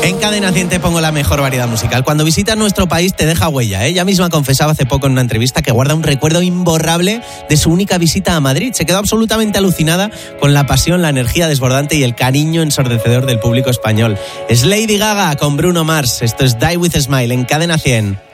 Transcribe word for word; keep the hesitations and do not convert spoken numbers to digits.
En Cadena cien te pongo la mejor variedad musical. Cuando visitas nuestro país te deja huella, ¿eh? Ella misma confesaba hace poco en una entrevista que guarda un recuerdo imborrable de su única visita a Madrid. Se quedó absolutamente alucinada con la pasión, la energía desbordante y el cariño ensordecedor del público español. Es Lady Gaga con Bruno Mars. Esto es Die With a Smile en Cadena cien.